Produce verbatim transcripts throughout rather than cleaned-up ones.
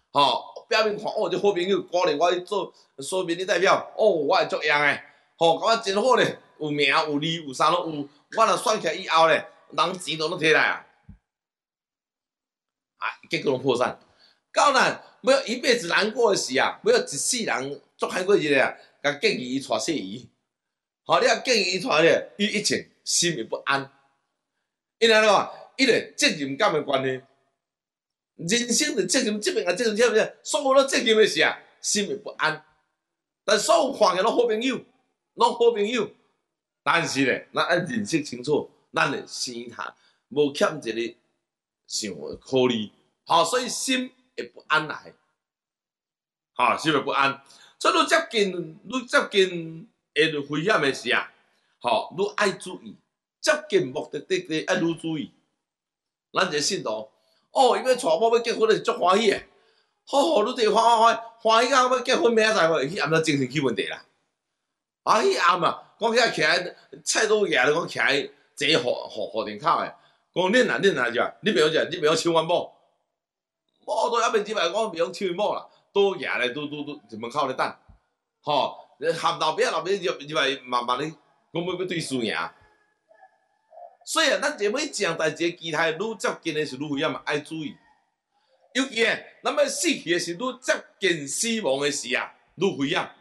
吼、哦，表面看哦，这好朋友，鼓励我去做说明的代表，哦，我会作样诶，吼、哦，感觉真好咧，有名有利有啥拢有，我若选起来以后咧，人钱都拢摕来啊，啊，结果拢破产。到咱要一辈子难过的时啊，要一世人足害过日啊，甲建议伊娶小姨，吼、哦，你若建议伊娶咧，伊一切心会不安，因为安怎讲，伊个责任感的关系。人生的责任，这边啊责任，这边所有拢责任的时啊，心会不安。但所有看起拢好朋友，拢好朋友，但是咧，咱爱认识清楚，咱的心态无欠一个想考虑，吼、哦，所以心会不安来，吼、哦，心会不安。所以愈接近，愈接近会危险的时啊，吼、哦，愈爱注意，接近目的地地爱愈注意。咱一个信徒。哦，伊要娶某要结婚是足欢喜诶，好好，你哋欢欢欢欢喜到要结婚明仔载无？迄暗仔精神起问题啦。啊，迄暗啊，讲起来徛喺菜刀徛咧，讲徛喺坐河河河顶口诶，讲恁啊恁啊就，你袂晓就，你袂晓抢阮某，某都还袂入来，我袂晓抢伊某啦，都徛咧，都都都门口咧等，吼，含老爸老爸入入来慢慢咧，讲要要对输赢。所以啊，咱这每一样代志的期待，愈接近的是愈危险，爱注意。尤其诶，咱要死去的是愈接近死亡的时啊，愈危险。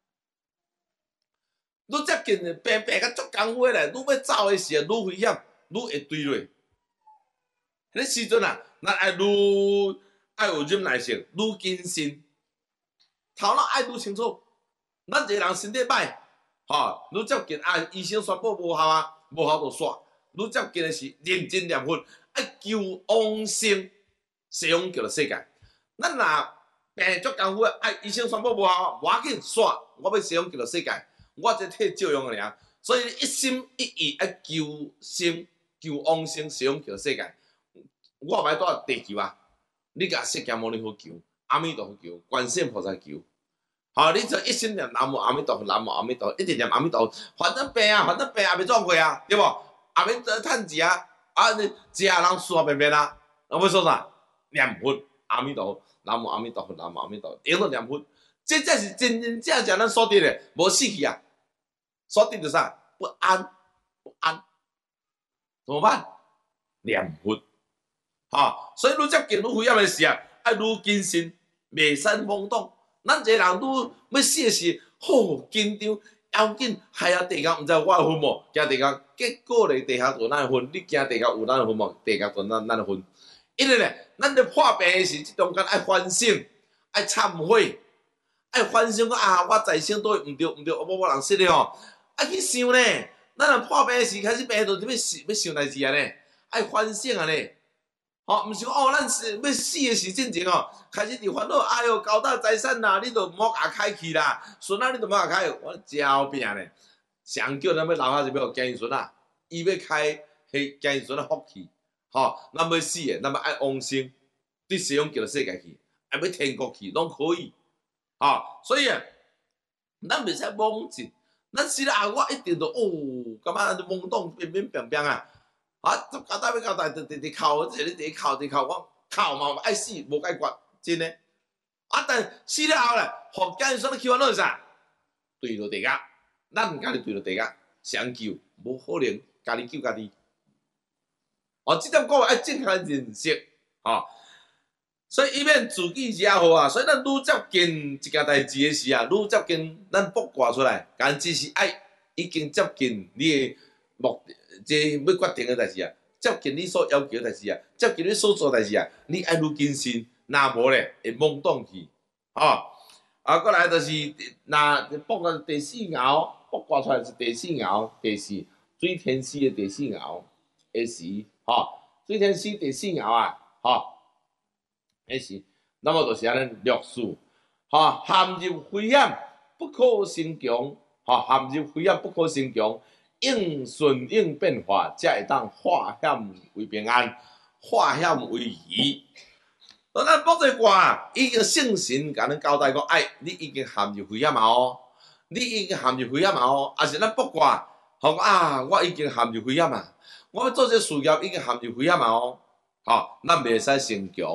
愈接近的病病甲足功夫咧，愈要走的时啊，愈危险，愈会坠落。迄时阵啊，咱爱愈爱有忍耐性，愈谨慎，头脑爱愈清楚。咱一个人身体歹，吼，愈接近啊，医生宣布无效啊，无效就煞。愈接近的是认真念佛，爱求往生，西方叫做世界。咱若病足功夫，爱医生宣布无效，无要紧，煞，我要西方叫做世界，我这替照用尔。所以一心一意爱求生，求往生，西方叫做世界。我袂带地球啊，你甲释迦牟尼佛求，阿弥陀佛求，观世音菩萨求。好，你就一心念南无阿弥陀佛，南无阿弥陀佛，一直念阿弥陀佛，反正病啊，反正病也袂撞过啊，对无？也免趁钱啊！啊，你食人输便便啊！啊，要说啥？念佛阿弥陀佛，南无阿弥陀佛，南无阿弥陀佛，用到念佛，这才是真真正正咱所得的，无死去啊！所得的啥？不安，不安，怎么办？念佛，哈！所以愈接近愈危险的事啊，爱愈谨慎，袂使懵懂。咱一个人愈要死的时，好紧张。要紧，害啊！地下毋知我的分无，惊地下，结果咧地下做咱的分，你惊地下有咱的分无？地下做咱咱的分，因为咧，咱咧破病的时，即中间爱反省，爱忏悔，爱反省讲啊，我在生都毋对毋对，我我人失咧吼，爱去想咧，咱若破病的时开始病，就是要想要想代志啊咧，爱反省啊咧。吼，毋是讲哦，咱是要死的时进前哦，开始伫烦恼，哎哟，交大财产啦，你都毋好甲开去啦，孙仔你都毋好甲开，我真拼咧。上叫咱要留下是要互囝孙仔，伊要开迄囝孙仔福气，吼，咱要死的，咱要爱往生，对西方叫做世界去，爱要天国去，拢可以，吼，所以啊，咱袂使妄进，咱死了啊，我一定都哦，感觉懵懂变变变变啊。啊！交代要交代，直直直哭，一直直哭直哭，我哭嘛爱死，无解决，真诶。啊！但死了后咧，互囝孙咧去烦恼是啥？对落地下，咱家己对落地下，相救，无可能家己救家己。哦，即点讲爱正确认识，吼。所以以免自己惹祸啊！所以咱愈接近一件代志诶时啊，愈接近咱卜卦出来，但只是爱已经接近你诶目的。这要决定的代志啊，接近你所要求的代志啊，接近你所做的代志啊，你爱愈谨慎，若无咧会懵懂去，吼、哦。啊，过来就是那卜个第四爻，卜卦出来是第四爻，第四水天师的第四爻的时，吼、哦，水天师第四爻啊，吼、哦，迄时，那么就是安尼略述，吼、哦，陷入危险不可成强，吼、哦，陷入危险不可成强。应顺应变化，才会当化险为平安，化险为夷。咱卜这卦已经圣神甲咱交代讲，哎，你已经陷入危险啊哦，你已经陷入危险啊哦。啊是咱卜卦，吼啊，我已经陷入危险啊，我要做这事业已经陷入危险啊哦。吼，咱袂使成强，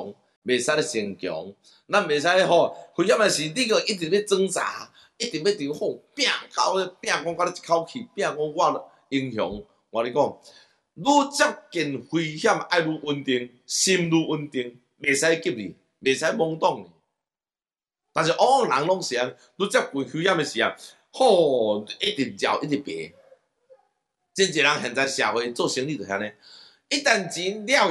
袂使咧逞强，咱袂使咧吼，危险诶是你个一直要挣扎，一直要伫吼拼到咧拼讲到咧一口气，拼讲我英雄。我跟你讲，愈接近危险，爱愈稳定，心愈稳定，袂使急你，袂使懵懂你。但是往往人拢是安，愈接近危险诶时啊，吼一直绕一直爬。真侪人现在社会做生意就安尼，一旦钱了。